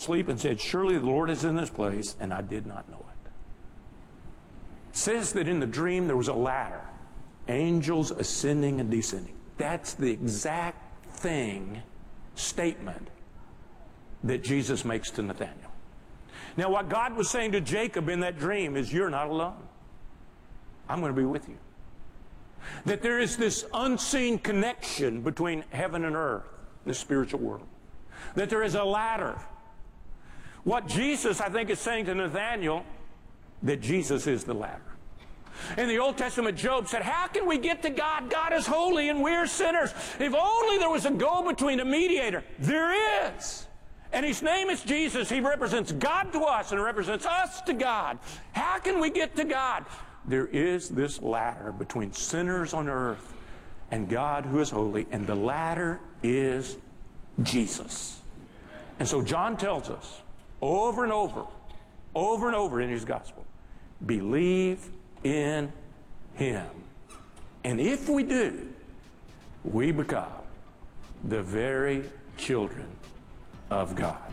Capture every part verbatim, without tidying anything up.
asleep and said, surely the Lord is in this place, and I did not know it. It says that in the dream there was a ladder, angels ascending and descending. That's the exact thing, statement, that Jesus makes to Nathanael. Now, what God was saying to Jacob in that dream is, you're not alone. I'm going to be with you. That there is this unseen connection between heaven and earth, the spiritual world. That there is a ladder. What Jesus, I think, is saying to Nathanael, that Jesus is the ladder. In the Old Testament, Job said, how can we get to God? God is holy and we're sinners. If only there was a go-between, a mediator. There is. And His name is Jesus. He represents God to us and represents us to God. How can we get to God? There is this ladder between sinners on earth and God who is holy, and the ladder is Jesus. And so John tells us over and over, over and over in his gospel, believe in Him. And if we do, we become the very children of God.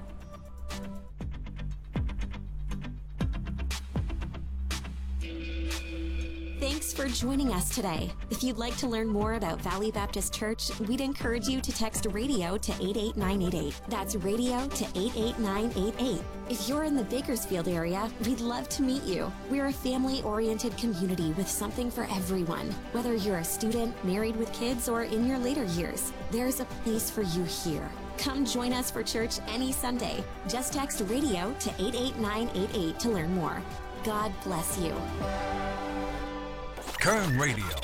Thanks for joining us today. If you'd like to learn more about Valley Baptist Church, we'd encourage you to text radio to eight eight nine eight eight. That's radio to eight eight nine eight eight. If you're in the Bakersfield area, we'd love to meet you. We're a family-oriented community with something for everyone. Whether you're a student, married with kids, or in your later years, there's a place for you here. Come join us for church any Sunday. Just text radio to eight eight nine eight eight to learn more. God bless you. Kern Radio.